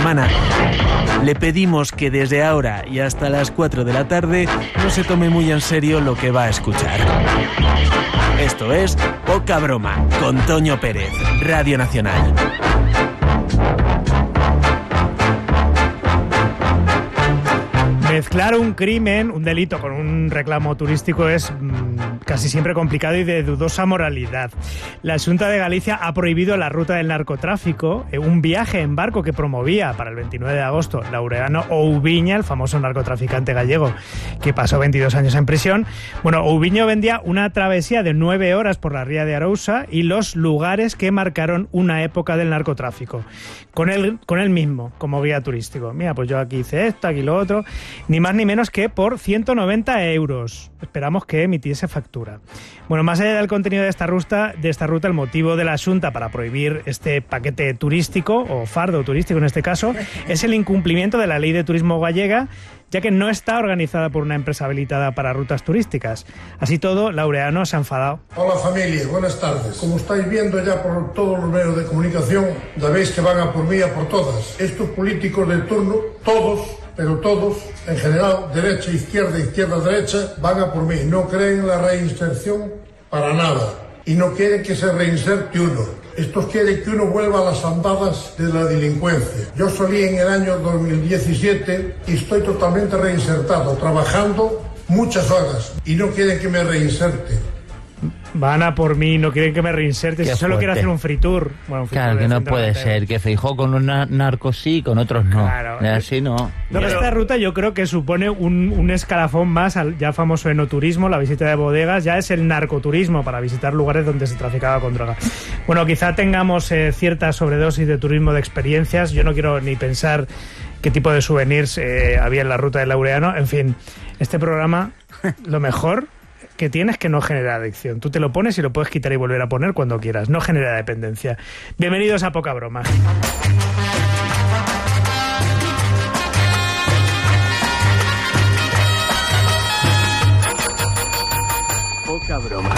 semana. Le pedimos que desde ahora y hasta las 4 de la tarde no se tome muy en serio lo que va a escuchar. Esto es Poca Broma, con Toño Pérez, Radio Nacional. Mezclar un crimen, un delito con un reclamo turístico es casi siempre complicado y de dudosa moralidad. La Xunta de Galicia ha prohibido la ruta del narcotráfico, un viaje en barco que promovía para el 29 de agosto Laureano Oubiña, el famoso narcotraficante gallego que pasó 22 años en prisión. Bueno, Oubiño vendía una travesía de 9 horas por la ría de Arousa y los lugares que marcaron una época del narcotráfico, con él mismo como guía turístico. Mira, pues yo aquí hice esto, aquí lo otro. Ni más ni menos que por 190 euros. Esperamos que emitiese factura. Bueno, más allá del contenido de esta ruta, el motivo de la Xunta para prohibir este paquete turístico, o fardo turístico en este caso, es el incumplimiento de la Ley de Turismo gallega, ya que no está organizada por una empresa habilitada para rutas turísticas. Así todo, Laureano se ha enfadado. Hola familia, buenas tardes. Como estáis viendo ya por todos los medios de comunicación, ya veis que van a por mí, a por todas. Estos políticos de turno, todos, pero todos, en general, derecha, izquierda, derecha, van a por mí. No creen en la reinserción para nada. Y no quieren que se reinserte uno. Estos quieren que uno vuelva a las andadas de la delincuencia. Yo salí en el año 2017 y estoy totalmente reinsertado, trabajando muchas horas. Y no quieren que me reinserte. Van a por mí, no quieren que me reinserte. Si solo quiero hacer un free tour. Bueno, un free claro, tour que no puede ser. Que Feijóo con unos narcos sí, con otros no. Claro. Así no. Esta ruta yo creo que supone un escalafón más al ya famoso enoturismo, la visita de bodegas. Ya es el narcoturismo para visitar lugares donde se traficaba con droga. Bueno, quizá tengamos cierta sobredosis de turismo de experiencias. Yo no quiero ni pensar qué tipo de souvenirs había en la ruta de Laureano. En fin, este programa, lo mejor que tienes que no genera adicción. Tú te lo pones y lo puedes quitar y volver a poner cuando quieras. No genera dependencia. Bienvenidos a Poca Broma. Poca Broma.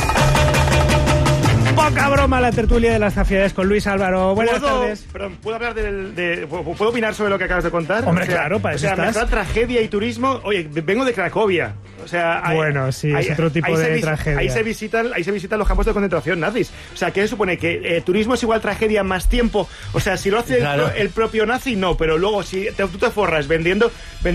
Poca Broma, la tertulia de las zafiedes con Luis Álvaro. Buenas tardes. Perdón, ¿puedo hablar ¿puedo opinar sobre lo que acabas de contar? Hombre, claro, para eso estás. Mezclar tragedia y turismo. Oye, vengo de Cracovia. O sea, bueno, sí, es otro tipo de tragedia. Ahí se visitan los campos de concentración nazis. O sea, ¿qué supone? Que turismo es igual tragedia más tiempo. O sea, si lo hace el propio nazi, no. Pero luego, si tú te forras vendiendo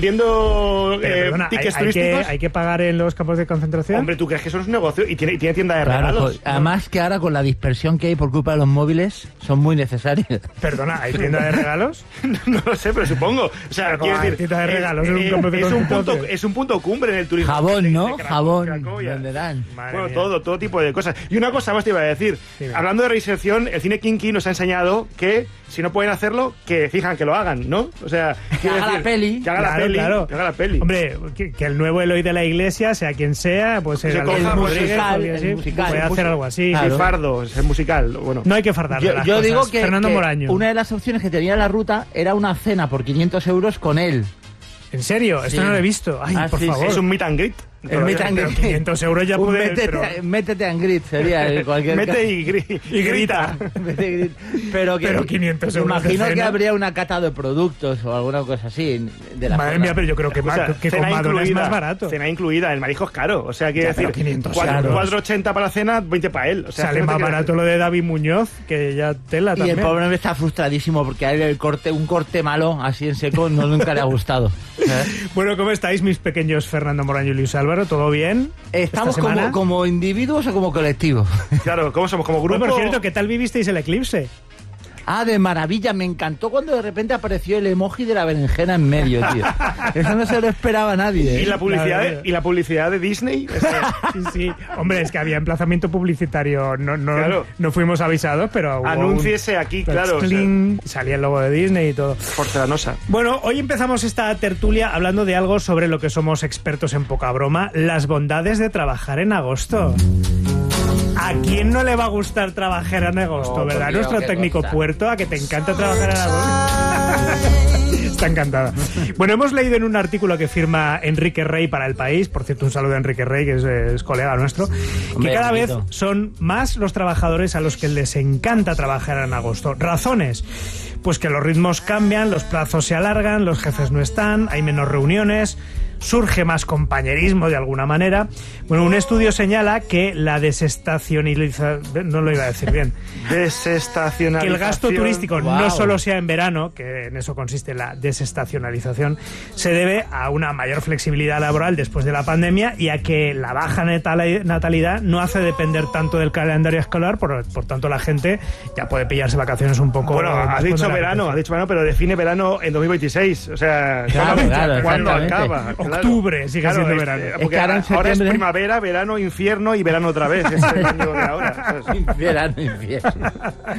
tickets turísticos... ¿Hay que pagar en los campos de concentración? Hombre, ¿tú crees que eso es un negocio? Y tiene tienda de regalos. Pues, además que ahora con la dispersión que hay por culpa de los móviles, son muy necesarios. Perdona, ¿hay tienda de regalos? No lo sé, pero supongo. O sea, quiero decir... tienda de regalos en un campo de concentración. Es un punto cumbre en el turismo. Jabón, ¿no? Jabón, donde dan. Bueno, todo tipo de cosas. Y una cosa más te iba a decir. Sí, hablando de reinserción, el cine kinky nos ha enseñado que si no pueden hacerlo, que fijan que lo hagan, ¿no? O sea, que haga la peli. Que haga la peli. Hombre, que el nuevo Eloy de la Iglesia, sea quien sea, pues el musical. Puede hacer algo así. Claro. El fardo, es el musical. Bueno, no hay que fardar. Yo digo que Fernando Moraño. Una de las opciones que tenía la ruta era una cena por 500 euros con él. ¿En serio? Esto no lo he visto. Ay, por favor. Es un meet and greet. El meet and greet. 500 euros ya puede... Métete and greet sería cualquier... Mete y grita. Pero 500 euros. Imagino que habría una cata de productos o alguna cosa así. Madre mía, pero yo creo que con Madonna es más barato. Cena incluida, el marisco es caro. O sea, quiere decir, 4,80 para la cena, 20 para él. O sea, sale más barato lo de David Muñoz, que ya tela también. Y el pobre me está frustradísimo porque a él un corte malo, así en seco, nunca le ha gustado. Bueno, ¿cómo estáis, mis pequeños Fernando Moraño y Luis Álvaro? ¿Todo bien? ¿Estamos como individuos o como colectivo? Claro, ¿cómo somos? ¿Como grupo? Bueno, por cierto, ¿qué tal vivisteis el eclipse? Ah, de maravilla, me encantó cuando de repente apareció el emoji de la berenjena en medio, tío. Eso no se lo esperaba nadie, ¿eh? ¿Y la publicidad de Disney? Sí. Hombre, es que había emplazamiento publicitario. No fuimos avisados, pero... Anúnciese aquí, claro. Salía el logo de Disney y todo. Porcelanosa. Bueno, hoy empezamos esta tertulia hablando de algo sobre lo que somos expertos en poca broma, las bondades de trabajar en agosto. ¿A quién no le va a gustar trabajar en agosto, verdad? Nuestro técnico Puerto, a que te encanta trabajar en agosto. Está encantada. Bueno, hemos leído en un artículo que firma Enrique Rey para El País, por cierto, un saludo a Enrique Rey, que es colega nuestro, que cada vez son más los trabajadores a los que les encanta trabajar en agosto. Razones. Pues que los ritmos cambian, los plazos se alargan, los jefes no están, hay menos reuniones, surge más compañerismo de alguna manera. Bueno, un estudio señala que la desestacionalización, no lo iba a decir bien, Desestacionalización. que el gasto turístico Wow. no solo sea en verano, que en eso consiste la desestacionalización, se debe a una mayor flexibilidad laboral después de la pandemia y a que la baja natalidad no hace depender tanto del calendario escolar, por tanto la gente ya puede pillarse vacaciones un poco. Bueno, más has dicho cuando le verano, apetece. pero define verano en 2026. O sea, Claro, claro, ¿cuándo exactamente. acaba? Claro. Octubre sigue siendo verano. Porque Es que ahora en ahora es septiembre- primavera, verano, infierno y verano otra vez. Es el año de ahora. ¿sabes? Verano, infierno.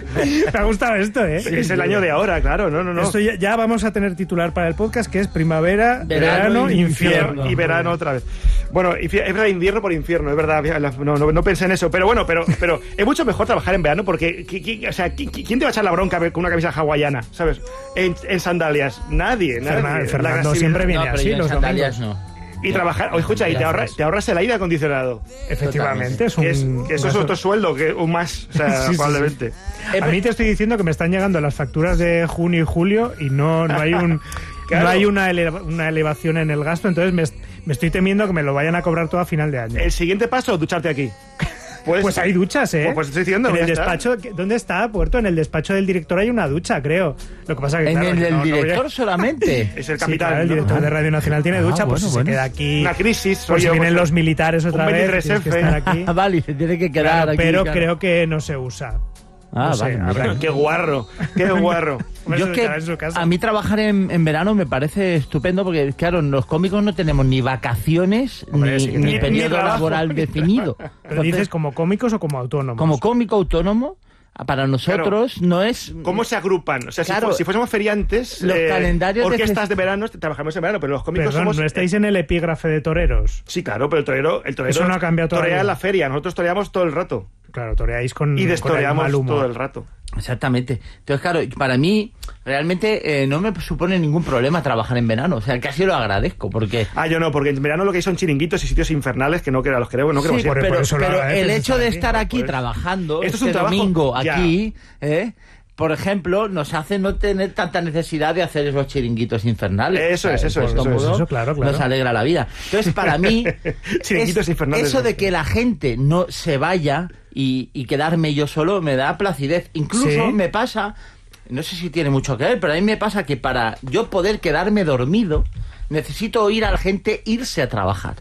Me ha gustado esto, ¿eh? Es el año de ahora, claro. No. Esto ya vamos a tener titular para el podcast, que es primavera, Verano, verano, infierno. Y verano otra vez. Bueno, es verdad, invierno por infierno, es verdad. No pensé en eso. Pero bueno, pero es mucho mejor trabajar en verano porque ¿quién te va a echar la bronca con una camisa hawaiana, ¿sabes? En sandalias. Nadie. Fernando siempre viene No, pero así yo en los sandalias domingos. no. Y trabajar, oye, escucha, y te ahorras el aire acondicionado. Efectivamente, es un... Que eso es otro sueldo, que un más, o sea, Sí, sí, probablemente. A mí te estoy diciendo que me están llegando las facturas de junio y julio y no hay Claro. no hay una elevación en el gasto, entonces me estoy temiendo que me lo vayan a cobrar todo a final de año. El siguiente paso, ducharte aquí. Pues hay duchas, ¿eh? Pues estoy diciendo, en el ya está. despacho, ¿dónde está, Puerto? En el despacho del director hay una ducha, creo. Lo que pasa que, En claro, el que del no voy a- director solamente. Es el Sí, capitán. claro, el ¿no? director de Radio Nacional tiene ducha, pues bueno, si bueno. se queda aquí... Una crisis. Por si oye, vienen pues, los militares otra un vez, 23F. tienes que estar aquí. Ah, vale, se tiene que quedar Claro, aquí. pero claro. creo que no se usa. Ah, no sé, vale. mira. habrá- Qué guarro, qué guarro. Hombre, Yo eso es que estará en su casa. a mí trabajar en verano me parece estupendo porque, claro, los cómicos no tenemos ni vacaciones Hombre, sí que ni tenemos. periodo Ni trabajo, laboral ni definido. ¿Pero Entonces, dices como cómicos o como autónomos? como cómico autónomo, para nosotros no es... ¿Cómo se agrupan? O sea, Claro. si fuésemos feriantes, Los calendarios de orquestas de verano, trabajamos en verano, pero los cómicos Perdón, somos... ¿no estáis en el epígrafe de toreros? Sí, claro, pero el torero Eso no ha cambiado todavía. torea en la feria, nosotros toreamos todo el rato. Claro, toreáis con Y con el destoreamos mal humor. todo el rato. Exactamente. Entonces, claro, para mí realmente no me supone ningún problema trabajar en verano. O sea, casi lo agradezco porque... Ah, yo no, porque en verano lo que hay son chiringuitos y sitios infernales que no a los que no queremos Sí, ir. por pero, eso lo pero agradeces el hecho de estar estar aquí. aquí Pues, trabajando esto es un este trabajo, domingo ya. aquí, por ejemplo, nos hace no tener tanta necesidad de hacer esos chiringuitos infernales. Eso es, eso es, Por eso es. cómodo, Eso, claro, claro. Nos alegra la vida. Entonces, para mí, Chiringuitos infernales. eso de que la gente no se vaya y quedarme yo solo me da placidez. Incluso ¿Sí? me pasa, no sé si tiene mucho que ver, pero a mí me pasa que para yo poder quedarme dormido, necesito oír a la gente irse a trabajar.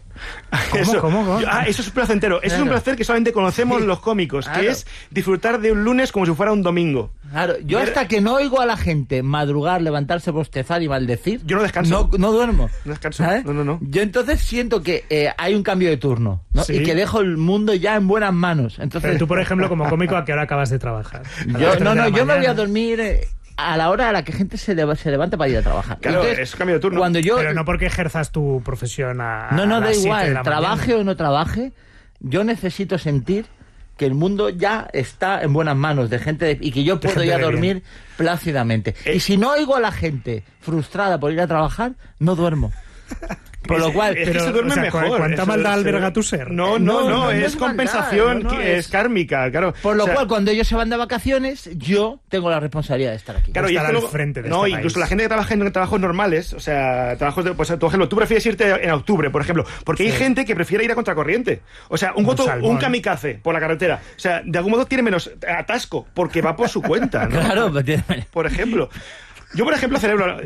¿Cómo? Eso es un placentero. Eso es un Claro. placer que solamente conocemos los cómicos, Claro. que es disfrutar de un lunes como si fuera un domingo. Claro, yo hasta que no oigo a la gente madrugar, levantarse, bostezar y maldecir, Yo no descanso. No duermo. No descanso. ¿Sabes? No. Yo entonces siento que hay un cambio de turno, ¿no? Sí. Y que dejo el mundo ya en buenas manos. Entonces, Pero tú, por ejemplo, como cómico, ¿a qué hora acabas de trabajar? ¿A las yo 3 de la me voy a mañana? dormir a la hora a la que gente se levanta para ir a trabajar. Claro, Entonces, es cambio de turno. Cuando yo Pero no porque ejerzas tu profesión a no, a da las 7 de igual, la trabaje mañana. o no trabaje, yo necesito sentir que el mundo ya está en buenas manos de gente y que yo puedo gente ir a de bien. dormir plácidamente. Y si no oigo a la gente frustrada por ir a trabajar, no duermo. Por lo cual, Es que pero, se duerme o sea, mejor. ¿cuánta Eso maldad se- alberga tu ser? No, No es es compensación, maldad, no, es kármica, claro. por lo O sea, cual, cuando ellos se van de vacaciones, yo tengo la responsabilidad de estar aquí. Claro, y estar es que al luego- frente de no, este incluso país. la gente que trabaja en trabajos normales, o sea, trabajos de, pues, por ejemplo, tú prefieres irte en octubre, por ejemplo, porque hay gente que prefiere ir a contracorriente. O sea, un salmón. kamikaze por la carretera. O sea, de algún modo tiene menos atasco porque va por su cuenta, ¿no? Claro, Por ejemplo. Yo, por ejemplo, celebro...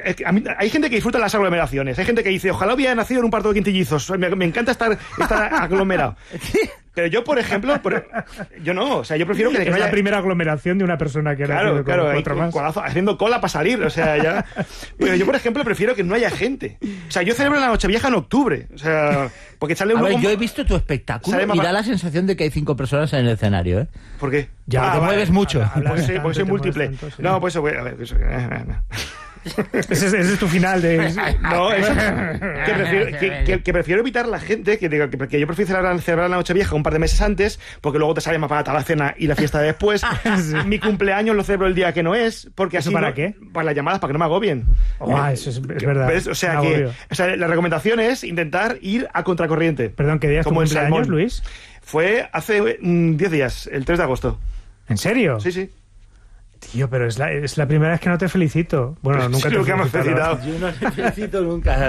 hay gente que disfruta las aglomeraciones. Hay gente que dice, ojalá hubiera nacido en un parto de quintillizos. Me encanta estar aglomerado. Pero yo, por ejemplo... yo no. O sea, yo prefiero que Es no la haya... primera aglomeración de una persona que ha nacido Claro, con ahí otro más. colazo, haciendo cola para salir, o sea, ya... Pero yo, por ejemplo, prefiero que no haya gente. O sea, yo celebro la Nochevieja en octubre, o sea, porque sale A uno ver, como- yo he visto tu espectáculo Sale más y ba- da la sensación de que hay 5 personas en el escenario, ¿eh? ¿por qué? Ya, te mueves mucho. hablas Porque soy tanto, te mueves múltiple. tanto, sí. No, pues eso, a ver... Ese es tu final de... No, eso que prefiero evitar la gente, que yo prefiero celebrar la Nochevieja un par de meses antes, porque luego te sale más barata la cena y la fiesta de después. Mi cumpleaños lo celebro el día que no es, porque ¿Eso así para no- qué? Para las llamadas, para que no me agobien. Eso es verdad. ¿Ves? O sea, Me agobio. la recomendación es intentar ir a contracorriente. Perdón, ¿qué día es tu Como el cumpleaños, salmón. Luis? Fue hace 10 días, el 3 de agosto. ¿En serio? Sí, sí. Tío, pero es la primera vez que no te felicito. Bueno, nunca te he felicitado. Yo no te felicito nunca.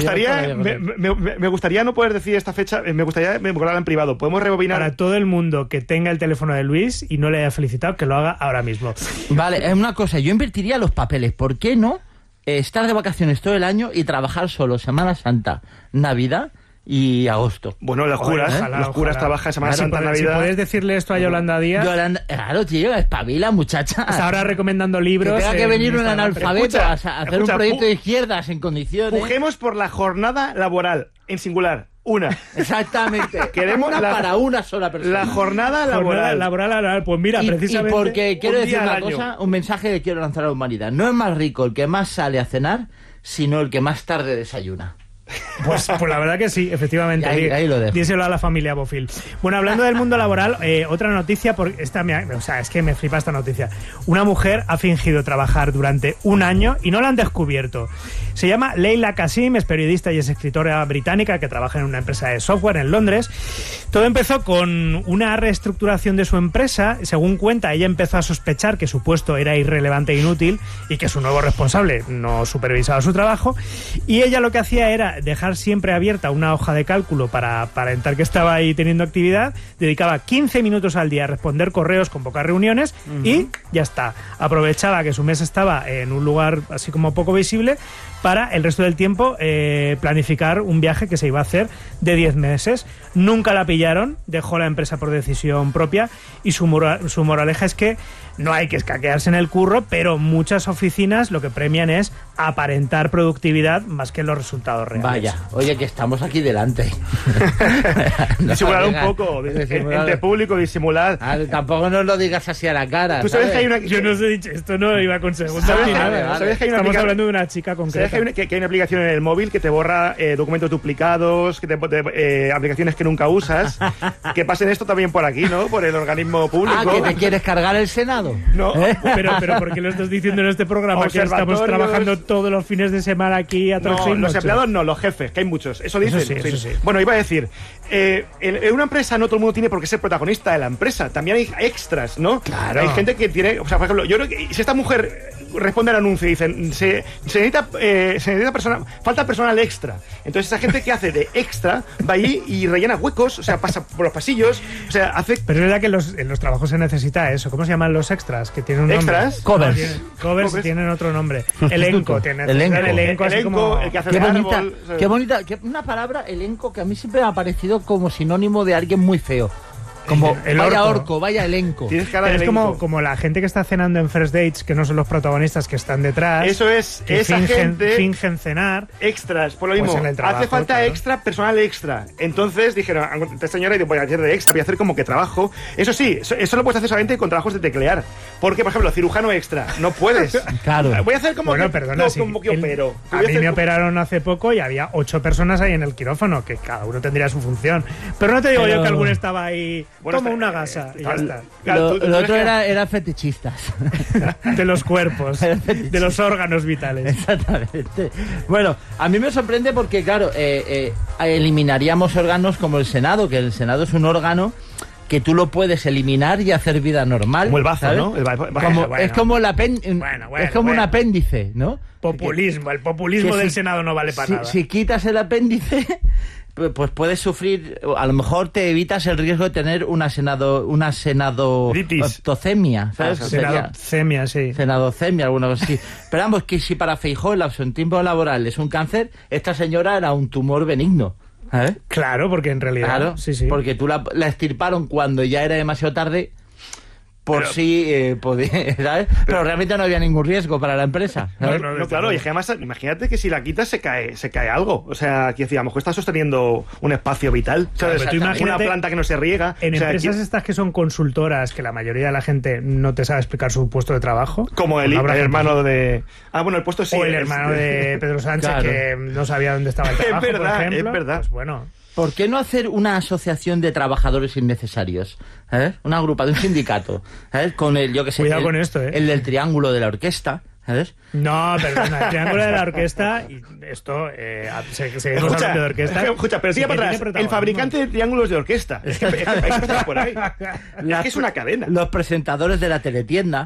Me gustaría no poder decir esta fecha, me gustaría memorarla en privado. ¿Podemos rebobinar? Para todo el mundo que tenga el teléfono de Luis y no le haya felicitado, que lo haga ahora mismo. Vale, es una cosa, yo invertiría los papeles. ¿Por qué no estar de vacaciones todo el año y trabajar solo Semana Santa, Navidad y agosto? Bueno, los curas trabajan Semana Santa, Navidad. Si puedes decirle esto a Yolanda Díaz. Claro, tío, espabila, muchacha. Está ahora recomendando libros. Que tenga que venir un analfabeto a hacer un proyecto de izquierdas en condiciones. Pujemos por la jornada laboral, en singular. Una. Exactamente. Queremos para una sola persona. La jornada laboral. Pues mira, precisamente. Y porque quiero decir una año. cosa, un mensaje que quiero lanzar a la humanidad. No es más rico el que más sale a cenar, sino el que más tarde desayuna. Pues la verdad que sí, efectivamente. Ahí lo dejo. Díselo a la familia Bofil. Bueno, hablando del mundo laboral, otra noticia, porque es que me flipa esta noticia. Una mujer ha fingido trabajar durante un año y no la han descubierto. Se llama Leila Kasim, es periodista y es escritora británica que trabaja en una empresa de software en Londres. Todo empezó con una reestructuración de su empresa. Según cuenta, ella empezó a sospechar que su puesto era irrelevante e inútil y que su nuevo responsable no supervisaba su trabajo. Y ella lo que hacía era dejar siempre abierta una hoja de cálculo para aparentar que estaba ahí teniendo actividad, dedicaba 15 minutos al día a responder correos con pocas reuniones y ya está. Aprovechaba que su mesa estaba en un lugar así como poco visible para el resto del tiempo planificar un viaje que se iba a hacer de 10 meses. Nunca la pillaron, dejó la empresa por decisión propia y su moraleja es que no hay que escaquearse en el curro, pero muchas oficinas lo que premian es aparentar productividad más que los resultados reales. Vaya, oye, que estamos aquí delante. Disimular un poco, entre público, disimular. Tampoco nos lo digas así a la cara. Tú sabes que hay una... Yo no os he dicho, esto no iba con segunda. ¿Sabes que hay una Estamos hablando de una chica concreta. ¿Sabes que hay una aplicación en el móvil que te borra documentos duplicados, aplicaciones que nunca usas? Que pasen esto también por aquí, ¿no? Por el organismo público. ¿Que te quieres cargar el Senado? No. Pero ¿por qué lo estás diciendo en este programa? Que estamos trabajando todos los fines de semana aquí a No, los empleados no, los jefes, que hay muchos. Eso dicen. Eso sí. Bueno, iba a decir, en una empresa no todo el mundo tiene por qué ser protagonista de la empresa. También hay extras, ¿no? Claro. Hay gente que tiene... O sea, por ejemplo, yo creo que si esta mujer responde al anuncio y dicen se necesita falta personal extra. Entonces esa gente que hace de extra va allí y rellena huecos, o sea, pasa por los pasillos, o sea, hace... Pero es verdad que en los trabajos se necesita eso. ¿Cómo se llaman los extras? Que tienen un ¿Extras? Nombre. Covers tienen otro nombre. Elenco. Elenco, el que hace qué de bonita, árbol, qué bonita, una palabra, elenco, que a mí siempre me ha parecido como sinónimo de alguien muy feo. Como el vaya orco. orco, vaya elenco. Tienes cara Pero de es elenco. como la gente que está cenando en First Dates, que no son los protagonistas que están detrás. Eso es, que esa gente... fingen cenar. Extras, por lo Pues mismo, en el trabajo, hace falta claro. extra, personal extra. Entonces dijeron, esta señora, voy a hacer de extra, voy a hacer como que trabajo. Eso sí, eso lo puedes hacer solamente con trabajos de teclear. Porque, por ejemplo, cirujano extra, no puedes. Claro. Voy a hacer como Bueno, que, perdona, no, sí, como que opero. A mí me operaron hace poco y había 8 personas ahí en el quirófano, que cada uno tendría su función. Pero no te digo yo que alguno estaba ahí como una gasa y ya está. Lo otro era fetichistas. De los cuerpos, de los órganos vitales. Exactamente. Bueno, a mí me sorprende porque, claro, eliminaríamos órganos como el Senado, que el Senado es un órgano que tú lo puedes eliminar y hacer vida normal. Como el bazo, ¿sabes? ¿no? Es como un apéndice, ¿no? El populismo Que del si- Senado no vale para nada. Si quitas el apéndice, pues puedes sufrir, a lo mejor te evitas el riesgo de tener una senadocemia, ¿sabes? Senadocemia, sí. Senadocemia, alguna cosa así. Pero vamos, que si para Feijóo el absentismo laboral es un cáncer, esta señora era un tumor benigno. ¿Sabes? Claro, porque en realidad... Claro, sí. porque tú la extirparon cuando ya era demasiado tarde, ¿sabes? Pero realmente no había ningún riesgo para la empresa, ¿sabes? No, claro, y es que además, imagínate que si la quitas se cae algo. O sea, que decía, a lo mejor está sosteniendo un espacio vital. Claro, pero tú una imagínate planta que no se riega. En o sea, empresas estas que son consultoras, que la mayoría de la gente no te sabe explicar su puesto de trabajo. como el habrá gente hermano de... Ah, bueno, el puesto sí. o el hermano de Pedro Sánchez, Claro. que no sabía dónde estaba el trabajo, verdad, por ejemplo. es verdad. Pues bueno... ¿Por qué no hacer una asociación de trabajadores innecesarios? ¿Sabes? Una agrupación, un sindicato, ¿sabes? Con el, yo que sé, Cuidado con esto, ¿eh? el del triángulo de la orquesta, ¿sabes? No, perdona, el triángulo de la orquesta, y esto, seguimos hablando de orquesta. Escucha, pero sí sigue que para tiene atrás. El protagonismo. fabricante de triángulos de orquesta. Es que hay que empezar por ahí. Es que es una cadena. Los presentadores de la teletienda,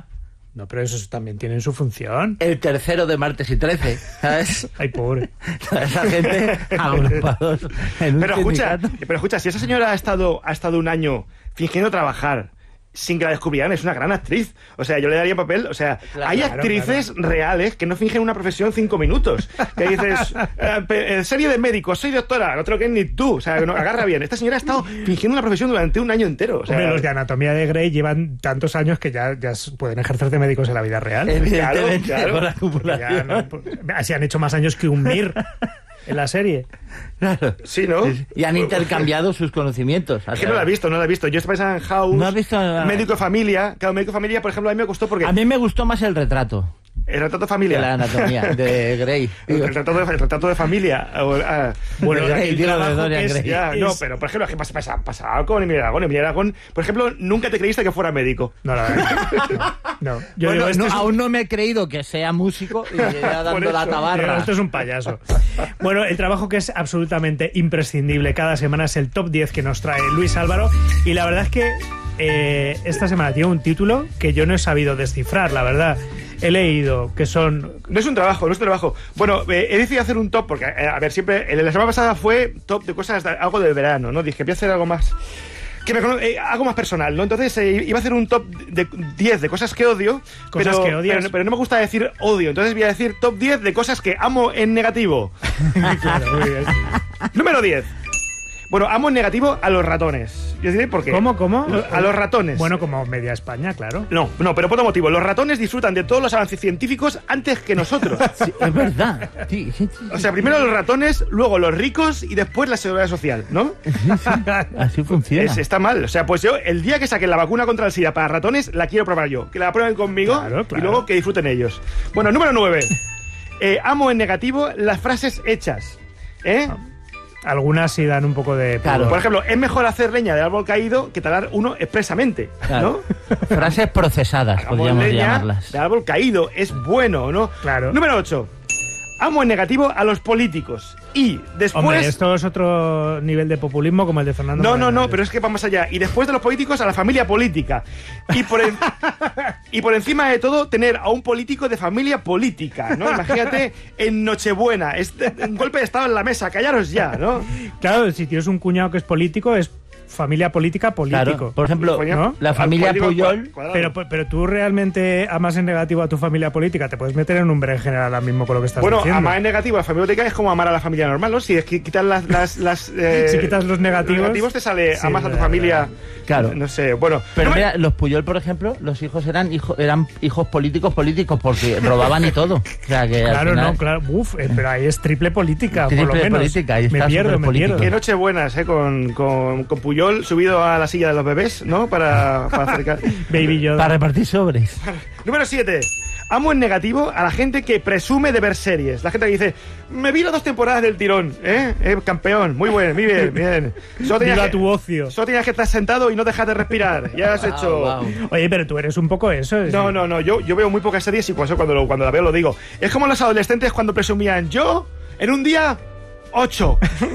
No, pero esos también tienen su función. El tercero de martes y 13, ¿sabes? Ay, pobre. Esa gente agrupados en un Pero sindicato. escucha, si esa señora ha estado un año fingiendo trabajar sin que la descubrieran, es una gran actriz. O sea, yo le daría papel. O sea, hay actrices reales que no fingen una profesión 5 minutos. Que dices, serie de médicos, soy doctora, no te lo crees ni tú. O sea, no, agarra bien. Esta señora ha estado fingiendo una profesión durante un año entero. O sea, hombre, los de Anatomía de Grey llevan tantos años que ya pueden ejercer de médicos en la vida real. Evidentemente, Claro. por la acumulación. Así han hecho más años que un Mir en la serie. Claro. Sí, ¿no? Y han intercambiado sus conocimientos. Es que no la he visto. Yo estoy pensando en House, ¿No has visto? Médico de Familia. Claro, Médico de Familia, por ejemplo, a mí me gustó porque... A mí me gustó más el retrato El retrato de de familia. la anatomía de Grey. El retrato de familia. Bueno, De Grey, el digo, de trabajo Dorian que es- Gray. Ya, no, pero por ejemplo, ¿qué pasa con Emilio Aragón? Emilio Aragón, por ejemplo, nunca te creíste que fuera médico. No, la verdad. No. Yo Bueno, digo, esto no, es un- aún no me he creído que sea músico y le Por ya dando la eso. tabarra. Esto es un payaso. Bueno, el trabajo que es absolutamente imprescindible cada semana es el top 10 que nos trae Luis Álvaro. Y la verdad es que esta semana tiene un título que yo no he sabido descifrar, la verdad. He leído que son... No es un trabajo. Bueno, he decidido hacer un top porque, a ver, siempre, la semana pasada fue top de cosas, algo del verano, ¿no? Dije, voy a hacer algo más... algo más personal, ¿no? Entonces iba a hacer un top de 10 de cosas que odio, Cosas que odias. pero no me gusta decir odio, entonces voy a decir top 10 de cosas que amo en negativo. Claro, muy bien. Número 10. Bueno, amo en negativo a los ratones. Yo diré por qué. ¿Cómo? A los ratones. Bueno, como media España, claro. No, pero por otro motivo. Los ratones disfrutan de todos los avances científicos antes que nosotros. Sí, es verdad. Sí. O sea, primero los ratones, luego los ricos y después la seguridad social, ¿no? Así funciona. Está mal. O sea, pues yo, el día que saquen la vacuna contra el SIDA para ratones, la quiero probar yo. Que la prueben conmigo Claro. y luego que disfruten ellos. Bueno, número 9. Amo en negativo las frases hechas. Algunas sí dan un poco de... Claro. Por ejemplo, es mejor hacer leña del árbol caído que talar uno expresamente, Claro. ¿no? Frases procesadas, Hagamos podríamos leña llamarlas. del árbol caído, es bueno, ¿no? Claro. Número 8. Amo en negativo a los políticos. Y después... Hombre, esto es otro nivel de populismo como el de Fernando No, Moreno. pero es que vamos allá. Y después de los políticos, a la familia política. Y por encima de todo, tener a un político de familia política, ¿no? Imagínate en Nochebuena, un golpe de estado en la mesa, callaros ya, ¿no? Claro, si tienes un cuñado que es político, es familia política, político. Claro. Por ejemplo, ¿no? la familia Político Puyol... cuadrado. Pero tú realmente amas en negativo a tu familia política. Te puedes meter en un berenjena ahora mismo con lo que estás Bueno, diciendo. amar en negativo a la familia política es como amar a la familia normal, ¿no? Si es que quitas Si quitas los negativos, te sale sí, amas a tu verdad, familia. Claro. No sé, bueno. Pero no me- mira, los Puyol, por ejemplo, los hijos eran hijos políticos porque robaban y todo. O sea, que al Claro, final- no, claro. Uf, pero ahí es triple política, por lo Triple menos. política, ahí me está pierdo. superpolítico. Qué noche buenas, con Puyol subido a la silla de los bebés, ¿no? Para acercar. Baby Yoda. Para repartir sobres. Número 7. Amo en negativo a la gente que presume de ver series. La gente que dice, me vi las 2 temporadas del tirón, campeón, muy bien, bien. Viva tu ocio. Solo tenías que estar sentado y no dejar de respirar. Ya has hecho... Wow. Oye, pero tú eres un poco eso. No, yo veo muy pocas series y cuando la veo lo digo. Es como los adolescentes cuando presumían, yo, en un día, 8.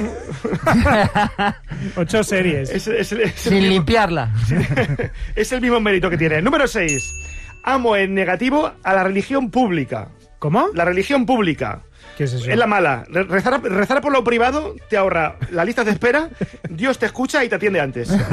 8 series. Sin limpiarla. Es el mismo mérito que tiene. Número 6. Amo en negativo a la religión pública. ¿Cómo? La religión pública. ¿Qué es eso? Es la mala. Rezar por lo privado te ahorra las listas de espera, Dios te escucha y te atiende antes, ¿no?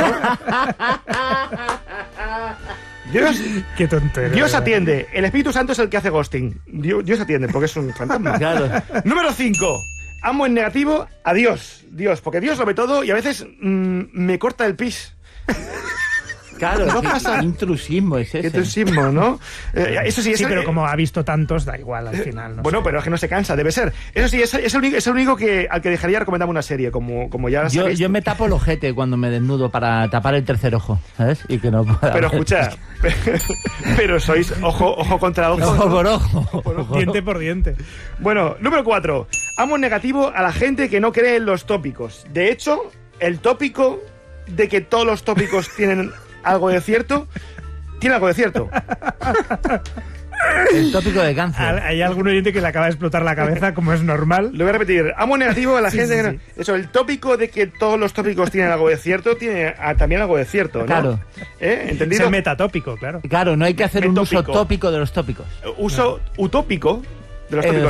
Qué tontería. Dios atiende. El Espíritu Santo es el que hace ghosting. Dios atiende porque es un fantasma. Claro. Número 5. Amo en negativo a Dios. Porque Dios lo ve todo y a veces me corta el pis. Claro, No qué pasa. intrusismo es Qué ese. entusiasmo, ¿no? Eso sí, Sí, es pero como ha visto tantos, da igual al final. No bueno, sé. pero es que no se cansa, debe ser. Eso sí, es el único al que dejaría recomendarme una serie, como ya sabéis. Yo me tapo el ojete cuando me desnudo para tapar el tercer ojo, ¿sabes? Y que no pueda Pero ver. escucha, pero sois ojo contra ojo. Ojo por ojo. Diente por diente. Bueno, número 4. Amo en negativo a la gente que no cree en los tópicos. De hecho, el tópico de que todos los tópicos tienen algo de cierto, tiene algo de cierto. El tópico de cáncer. Hay algún oyente que le acaba de explotar la cabeza, como es normal. Lo voy a repetir. Amo negativo a la Sí, gente sí, que no... Eso, el tópico de que todos los tópicos tienen algo de cierto, tiene también algo de cierto, ¿no? Claro. Es ¿Entendido? el metatópico, claro. Claro, no hay que hacer un uso Metópico. tópico de los tópicos. Uso utópico de los tópicos.